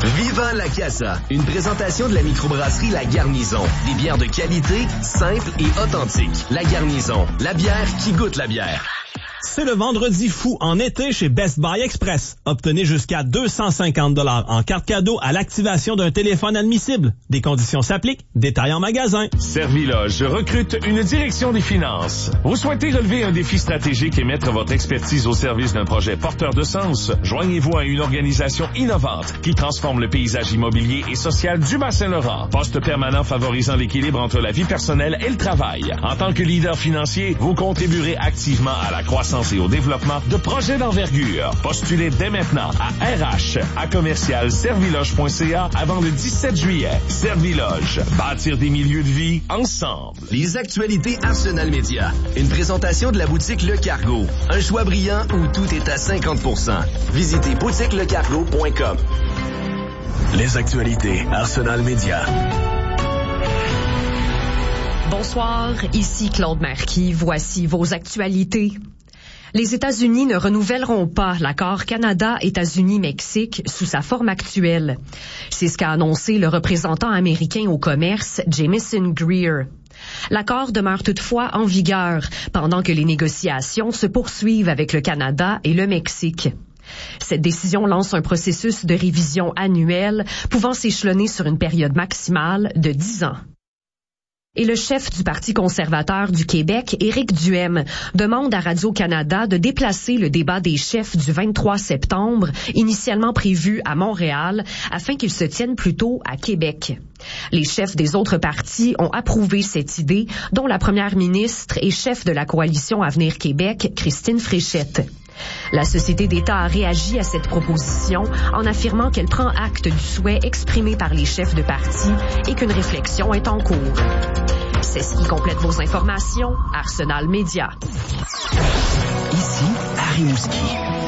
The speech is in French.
Viva la Casa, une présentation de la microbrasserie La Garnison. Des bières de qualité, simples et authentiques. La Garnison, la bière qui goûte la bière. C'est le vendredi fou en été chez Best Buy Express. Obtenez jusqu'à 250 $ en carte cadeau à l'activation d'un téléphone admissible. Des conditions s'appliquent. Détails en magasin. Serviloge recrute une direction des finances. Vous souhaitez relever un défi stratégique et mettre votre expertise au service d'un projet porteur de sens? Joignez-vous à une organisation innovante qui transforme le paysage immobilier et social du Bas-Saint-Laurent. Poste permanent favorisant l'équilibre entre la vie personnelle et le travail. En tant que leader financier, vous contribuerez activement à la croissance et au développement de projets d'envergure. Postulez dès maintenant à RH@serviloge.ca avant le 17 juillet. Serviloge, bâtir des milieux de vie ensemble. Les actualités Arsenal Média. Une présentation de la boutique Le Cargo. Un choix brillant où tout est à 50%. Visitez boutiquelecargo.com. Les actualités Arsenal Média. Bonsoir, ici Claude Marquis. Voici vos actualités. Les États-Unis ne renouvelleront pas l'accord Canada-États-Unis-Mexique sous sa forme actuelle. C'est ce qu'a annoncé le représentant américain au commerce, Jamieson Greer. L'accord demeure toutefois en vigueur pendant que les négociations se poursuivent avec le Canada et le Mexique. Cette décision lance un processus de révision annuelle pouvant s'échelonner sur une période maximale de 10 ans. Et le chef du Parti conservateur du Québec, Éric Duhaime, demande à Radio-Canada de déplacer le débat des chefs du 23 septembre, initialement prévu à Montréal, afin qu'il se tienne plutôt à Québec. Les chefs des autres partis ont approuvé cette idée, dont la première ministre et chef de la coalition Avenir Québec, Christine Fréchette. La Société d'État a réagi à cette proposition en affirmant qu'elle prend acte du souhait exprimé par les chefs de parti et qu'une réflexion est en cours. C'est ce qui complète vos informations. Arsenal Média. Ici, à Rimouski.